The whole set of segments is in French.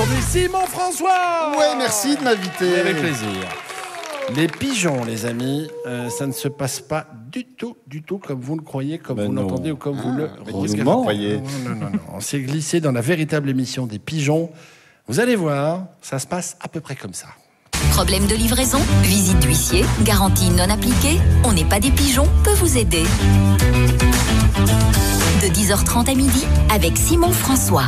aujourd'hui Simon François. Ouais, merci de m'inviter. Avec plaisir. Les pigeons, les amis, ça ne se passe pas du tout comme vous le croyez, comme vous l'entendez ou comme vous le qu'est-ce que vous croyez? Non. On s'est glissé dans la véritable émission des pigeons. Vous allez voir, ça se passe à peu près comme ça. Problème de livraison, visite d'huissier, garantie non appliquée, on n'est pas des pigeons, peut vous aider. De 10h30 à midi, avec Simon François.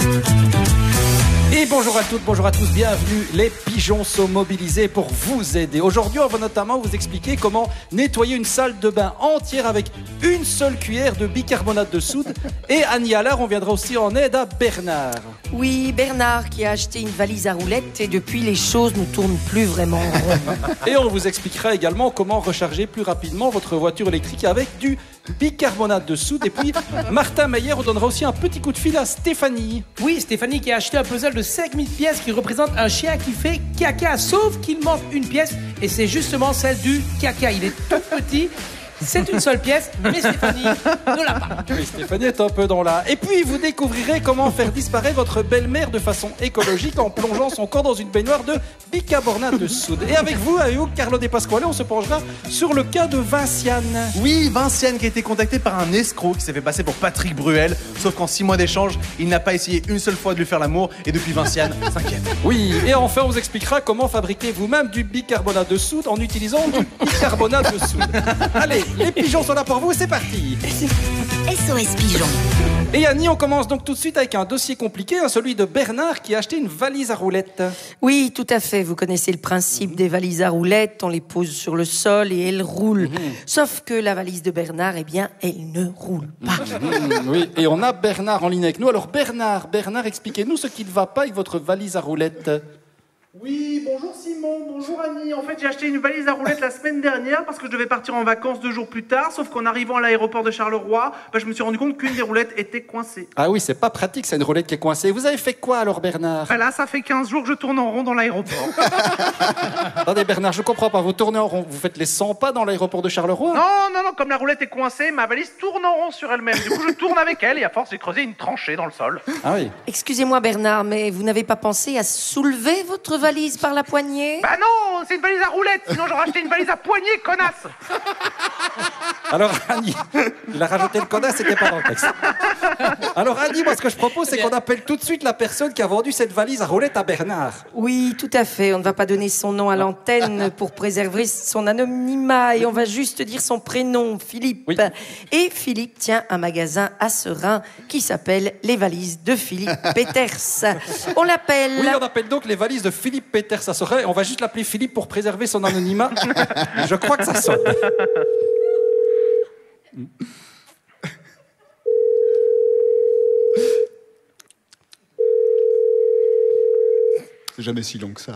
Et bonjour à toutes, bonjour à tous, bienvenue. Les pigeons sont mobilisés pour vous aider. Aujourd'hui, on va notamment vous expliquer comment nettoyer une salle de bain entière avec une seule cuillère de bicarbonate de soude. Et Annie Allard, on viendra aussi en aide à Bernard. Oui, Bernard qui a acheté une valise à roulettes et depuis les choses ne tournent plus vraiment rond. Et on vous expliquera également comment recharger plus rapidement votre voiture électrique avec du bicarbonate de soude. Et puis, Martin Meyer, on donnera aussi un petit coup de fil à Stéphanie. Oui, Stéphanie qui a acheté un puzzle de 5000 pièces qui représente un chien qui fait caca, sauf qu'il manque une pièce et c'est justement celle du caca. Il est tout petit. C'est une seule pièce, mais Stéphanie ne l'a pas. Oui, Stéphanie est un peu dans la... Et puis, vous découvrirez comment faire disparaître votre belle-mère de façon écologique en plongeant son corps dans une baignoire de bicarbonate de soude. Et avec vous, Carlo De Pasquale, on se penchera sur le cas de Vinciane. Oui, Vinciane qui a été contacté par un escroc qui s'est fait passer pour Patrick Bruel. Sauf qu'en 6 mois d'échange, il n'a pas essayé une seule fois de lui faire l'amour. Et depuis, Vinciane s'inquiète. Oui, et enfin, on vous expliquera comment fabriquer vous-même du bicarbonate de soude en utilisant du bicarbonate de soude. Allez, les pigeons sont là pour vous, c'est parti. SOS Pigeons. Et Annie, on commence donc tout de suite avec un dossier compliqué, celui de Bernard qui a acheté une valise à roulettes. Oui, tout à fait. Vous connaissez le principe des valises à roulettes. On les pose sur le sol et elles roulent. Sauf que la valise de Bernard, eh bien, elle ne roule pas. Oui, et on a Bernard en ligne avec nous. Alors Bernard, expliquez-nous ce qui ne va pas avec votre valise à roulettes. Oui, bonjour Simon, bonjour Annie. En fait, j'ai acheté une valise à roulettes la semaine dernière parce que je devais partir en vacances 2 jours plus tard. Sauf qu'en arrivant à l'aéroport de Charleroi, je me suis rendu compte qu'une des roulettes était coincée. Ah oui, c'est pas pratique, c'est une roulette qui est coincée. Vous avez fait quoi alors, Bernard? Là, ça fait 15 jours que je tourne en rond dans l'aéroport. Attendez, Bernard, je comprends pas. Vous tournez en rond, vous faites les 100 pas dans l'aéroport de Charleroi? Non, comme la roulette est coincée, ma valise tourne en rond sur elle-même. Du coup, je tourne avec elle et à force, j'ai creusé une tranchée dans le sol. Ah oui. Excusez-moi Bernard, mais vous n'avez pas pensé à soulever votre valise par la poignée? Bah non, c'est une valise à roulettes. Sinon, j'aurais acheté une valise à poignée, connasse. Alors Annie, il a rajouté le connasse, c'était pas dans le texte. Alors Annie, moi ce que je propose, c'est qu'on appelle tout de suite la personne qui a vendu cette valise à roulettes à Bernard. Oui, tout à fait. On ne va pas donner son nom à l'antenne pour préserver son anonymat et on va juste dire son prénom, Philippe. Oui. Et Philippe tient un magasin à Serein qui s'appelle Les Valises de Philippe Peters. On l'appelle... Oui, on appelle donc les valises de Philippe Peters à Serein. On va juste l'appeler Philippe pour préserver son anonymat. Je crois que ça sonne. C'est jamais si long que ça.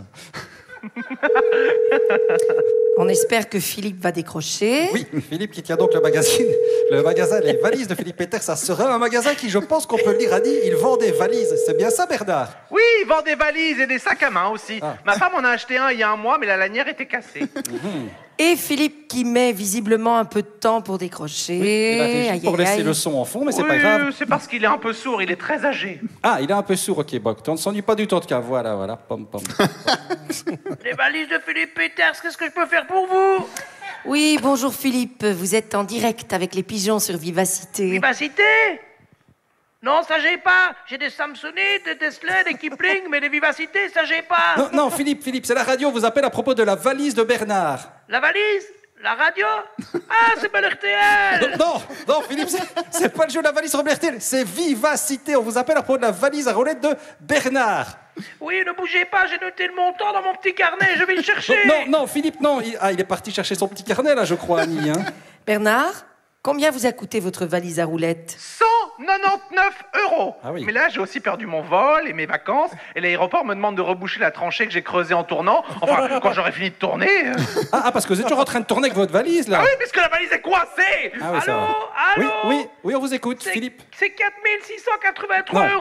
On espère que Philippe va décrocher. Oui, Philippe qui tient donc le magasin Les Valises de Philippe Peters à Serein, un magasin qui, je pense qu'on peut le dire, a dit, il vend des valises. C'est bien ça, Bernard? Oui, il vend des valises et des sacs à main aussi. Ma femme en a acheté un il y a 1 mois, mais la lanière était cassée. Et Philippe qui met visiblement un peu de temps pour décrocher. Il a réagi Aïe, pour aïe, laisser aïe. le son en fond, mais c'est Oui, pas grave. c'est parce qu'il est un peu sourd, il est très âgé. Ah, il est un peu sourd, ok, bon, on ne s'ennuie pas du tout en tout cas. Voilà, pom. Les valises de Philippe Peters, qu'est-ce que je peux faire pour vous? Oui, bonjour Philippe, vous êtes en direct avec les pigeons sur Vivacité. Vivacité? Non, ça j'ai pas. J'ai des Samsonite, des Tesla, des Kipling, mais des Vivacités, ça j'ai pas. Non, Philippe, c'est la radio, on vous appelle à propos de la valise de Bernard. La valise? La radio? Ah, c'est pas l'RTL! Non, Philippe, c'est pas le jeu de la valise sur RTL, c'est Vivacité. On vous appelle à propos de la valise à roulettes de Bernard. Oui, ne bougez pas, j'ai noté le montant dans mon petit carnet, je vais le chercher. Non, Philippe, non. Il est parti chercher son petit carnet, là, je crois, Annie. Hein. Bernard, combien vous a coûté votre valise à roulettes? 199 €. Ah oui. Mais là, j'ai aussi perdu mon vol et mes vacances. Et l'aéroport me demande de reboucher la tranchée que j'ai creusée en tournant. Enfin, quand j'aurai fini de tourner. Ah, parce que vous êtes toujours en train de tourner avec votre valise, là. Ah oui, puisque la valise est coincée. Ah oui, ça va. Allô? Oui, on vous écoute, Philippe. C'est 4683 €.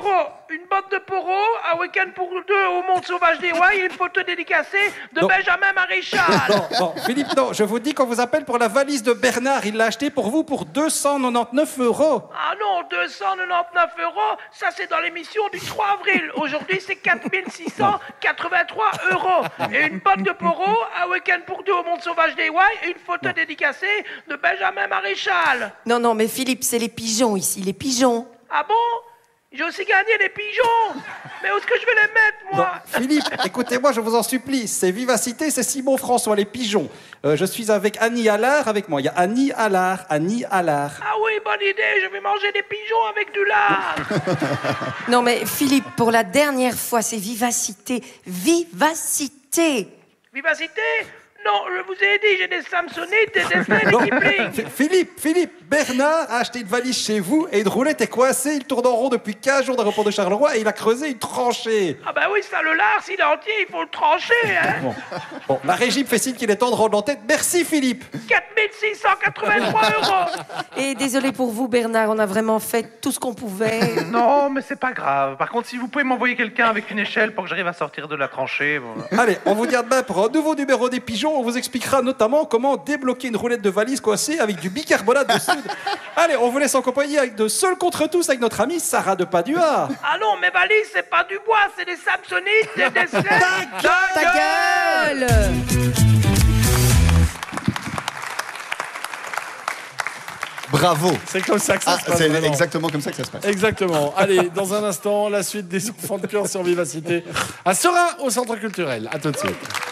une botte de poro, un week-end pour deux au Monde Sauvage des Ouailles et une photo dédicacée de Non. Benjamin Maréchal. Non, Philippe, non, je vous dis qu'on vous appelle pour la valise de Bernard. Il l'a achetée pour vous pour 299 €. Ah non, 299 €, ça c'est dans l'émission du 3 avril. Aujourd'hui c'est 4683 €. Et une botte de poro, un week-end pour deux au Monde Sauvage des Ouailles et une photo dédicacée de Benjamin Maréchal. Non, mais Philippe, c'est les pigeons ici, les pigeons. Ah bon? J'ai aussi gagné des pigeons. Mais où est-ce que je vais les mettre, Non, moi? Philippe, écoutez-moi, je vous en supplie. C'est Vivacité, c'est Simon François, les pigeons. Je suis avec Annie Allard avec moi. Il y a Annie Allard. Ah oui, bonne idée, je vais manger des pigeons avec du lard. Non, mais Philippe, pour la dernière fois, c'est Vivacité. Vivacité. Vivacité? Non, je vous ai dit, j'ai des Samsonites et des Stanley Non, Kipling. Philippe, Bernard a acheté une valise chez vous et une roulette est coincée. Il tourne en rond depuis 15 jours d'aéroport de Charleroi et il a creusé une tranchée. Ah bah oui, ça, le lard, s'il est entier, il faut le trancher, hein. Bon, la régie me fait signe qu'il est temps de rendre l'entête. Merci Philippe. 4683 €. Et désolé pour vous, Bernard, on a vraiment fait tout ce qu'on pouvait. Non, mais c'est pas grave. Par contre, si vous pouvez m'envoyer quelqu'un avec une échelle pour que j'arrive à sortir de la tranchée. Bon. Allez, on vous dit à demain pour un nouveau numéro des pigeons. On vous expliquera notamment comment débloquer une roulette de valise coincée avec du bicarbonate de soude. Allez, on vous laisse en compagnie avec de Seul contre tous avec notre amie Sarah de Padua. Ah non, mes valises, c'est pas du bois, c'est des Samsonites et des Stanley. Ta gueule! Bravo. C'est comme ça que ça Ah, se passe. c'est vraiment. exactement comme ça que ça se passe. Exactement. Allez, dans un instant, la suite des enfants de cœur sur Vivacité. À Serein, au Centre culturel. À tout de suite.